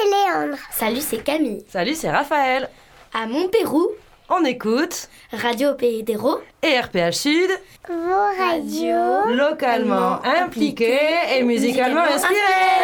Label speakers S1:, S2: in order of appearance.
S1: c'est Léandre.
S2: Salut, c'est Camille.
S3: Salut, c'est Raphaël.
S2: À Montpérou,
S3: On écoute
S2: Radio au Pays d'Hérault,
S3: et RPH Sud,
S1: Vos radios.
S3: localement impliqués et musicalement inspirés.